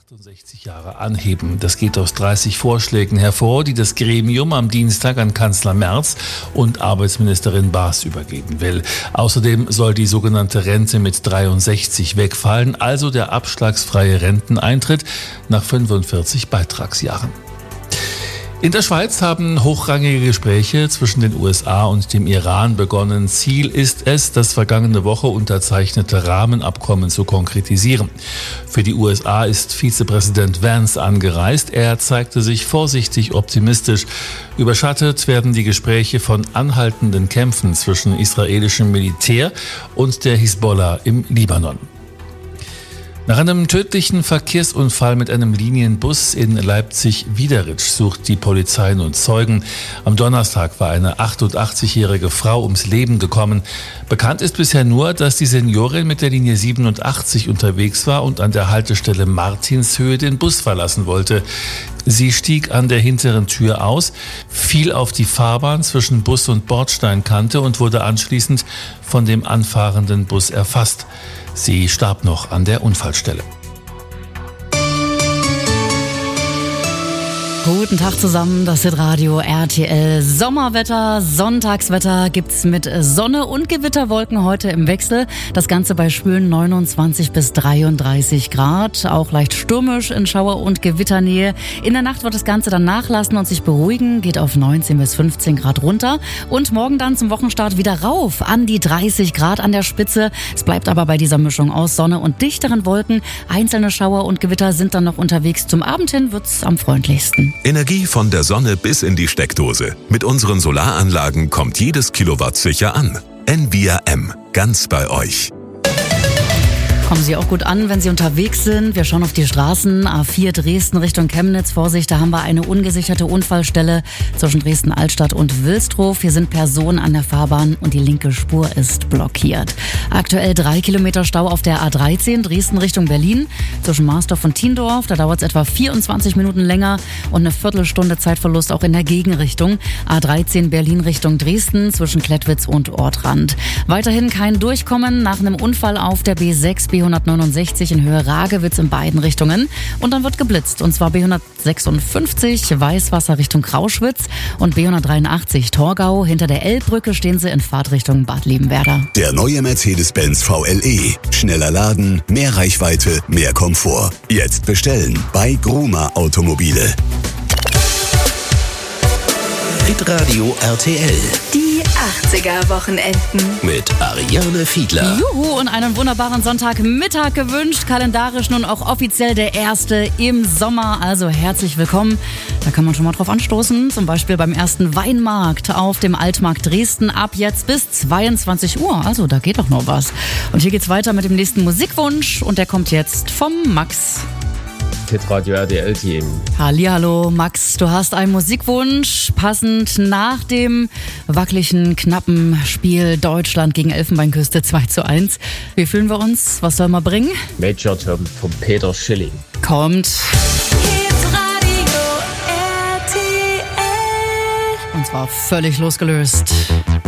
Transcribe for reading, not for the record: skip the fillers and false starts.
68 Jahre anheben. Das geht aus 30 Vorschlägen hervor, die das Gremium am Dienstag an Kanzler Merz und Arbeitsministerin Baas übergeben will. Außerdem soll die sogenannte Rente mit 63 wegfallen, also der abschlagsfreie Renteneintritt nach 45 Beitragsjahren. In der Schweiz haben hochrangige Gespräche zwischen den USA und dem Iran begonnen. Ziel ist es, das vergangene Woche unterzeichnete Rahmenabkommen zu konkretisieren. Für die USA ist Vizepräsident Vance angereist. Er zeigte sich vorsichtig optimistisch. Überschattet werden die Gespräche von anhaltenden Kämpfen zwischen israelischem Militär und der Hisbollah im Libanon. Nach einem tödlichen Verkehrsunfall mit einem Linienbus in Leipzig-Wiederitsch sucht die Polizei nun Zeugen. Am Donnerstag war eine 88-jährige Frau ums Leben gekommen. Bekannt ist bisher nur, dass die Seniorin mit der Linie 87 unterwegs war und an der Haltestelle Martinshöhe den Bus verlassen wollte. Sie stieg an der hinteren Tür aus, fiel auf die Fahrbahn zwischen Bus und Bordsteinkante und wurde anschließend von dem anfahrenden Bus erfasst. Sie starb noch an der Unfallstelle. Guten Tag zusammen, das ist Radio RTL. Sommerwetter, Sonntagswetter gibt's mit Sonne und Gewitterwolken heute im Wechsel. Das Ganze bei schwülen 29 bis 33 Grad. Auch leicht stürmisch in Schauer- und Gewitternähe. In der Nacht wird das Ganze dann nachlassen und sich beruhigen. Geht auf 19 bis 15 Grad runter. Und morgen dann zum Wochenstart wieder rauf an die 30 Grad an der Spitze. Es bleibt aber bei dieser Mischung aus Sonne und dichteren Wolken. Einzelne Schauer und Gewitter sind dann noch unterwegs. Zum Abend hin wird's am freundlichsten. Energie von der Sonne bis in die Steckdose. Mit unseren Solaranlagen kommt jedes Kilowatt sicher an. Envia M. Ganz bei euch. Kommen Sie auch gut an, wenn Sie unterwegs sind. Wir schauen auf die Straßen. A4 Dresden Richtung Chemnitz. Vorsicht, da haben wir eine ungesicherte Unfallstelle zwischen Dresden-Altstadt und Wilsdruf. Hier sind Personen an der Fahrbahn und die linke Spur ist blockiert. Aktuell 3 Kilometer Stau auf der A13 Dresden Richtung Berlin. Zwischen Marsdorf und Thiendorf. Da dauert es etwa 24 Minuten länger und eine Viertelstunde Zeitverlust auch in der Gegenrichtung. A13 Berlin Richtung Dresden zwischen Klettwitz und Ortrand. Weiterhin kein Durchkommen nach einem Unfall auf der B6 B169 in Höhe Ragewitz in beiden Richtungen. Und dann wird geblitzt. Und zwar B156 Weißwasser Richtung Krauschwitz und B183 Torgau. Hinter der Elbbrücke stehen sie in Fahrtrichtung Bad Liebenwerda. Der neue Mercedes-Benz VLE. Schneller laden, mehr Reichweite, mehr Komfort. Jetzt bestellen bei Gruma Automobile. Hitradio RTL. Die 80er-Wochenenden. Mit Ariane Fiedler. Juhu, und einen wunderbaren Sonntagmittag gewünscht. Kalendarisch nun auch offiziell der erste im Sommer. Also herzlich willkommen. Da kann man schon mal drauf anstoßen. Zum Beispiel beim ersten Weinmarkt auf dem Altmarkt Dresden ab jetzt bis 22 Uhr. Also da geht doch noch was. Und hier geht's weiter mit dem nächsten Musikwunsch. Und der kommt jetzt vom Max. Hitradio RTL-Team. Hallihallo Max, du hast einen Musikwunsch, passend nach dem wackeligen, knappen Spiel Deutschland gegen Elfenbeinküste 2:1. Wie fühlen wir uns? Was soll man bringen? Major Tom von Peter Schilling. Kommt. Hitradio RTL. Und zwar völlig losgelöst.